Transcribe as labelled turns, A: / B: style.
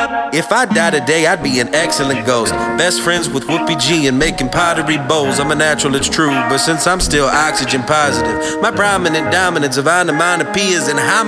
A: If I die today, I'd be an excellent ghost. Best friends with Whoopi G and making pottery bowls. I'm a natural, it's true, but since I'm still oxygen positive, my prominent dominance of minor P is in